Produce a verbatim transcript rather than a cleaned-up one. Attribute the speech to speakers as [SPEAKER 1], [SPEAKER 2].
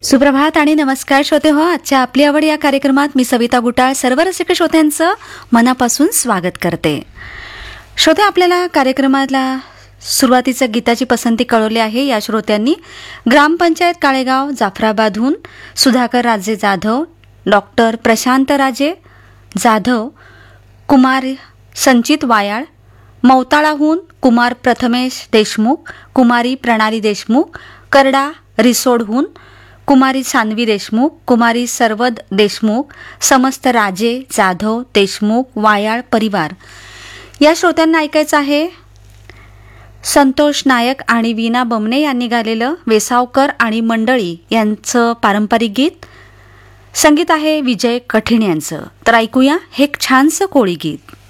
[SPEAKER 1] सुप्रभात आणि नमस्कार श्रोते हो. आजच्या आपली आवड या कार्यक्रमात मी सविता गुटाळ सर्व रसिक श्रोत्यांचं मनापासून स्वागत करते. श्रोते, आपल्याला कार्यक्रमाला सुरुवातीचं गीताची पसंती कळवली आहे. या श्रोत्यांनी ग्रामपंचायत काळेगाव जाफराबादहून सुधाकर राजे जाधव, डॉक्टर प्रशांत राजे जाधव, कुमार संचित वायाळ, मौताळाहून कुमार प्रथमेश देशमुख, कुमारी प्रणाली देशमुख, करडा रिसोडहून कुमारी सान्वी देशमुख, कुमारी सरवद देशमुख, समस्त राजे जाधव देशमुख वायाळ परिवार. या श्रोत्यांना ऐकायचं आहे संतोष नायक आणि वीणा बमणे यांनी गायलेलं वेसावकर आणि मंडळी यांचं पारंपरिक गीत. संगीत आहे विजय कठीण यांचं. तर ऐकूया हे एक छानसं कोळी गीत.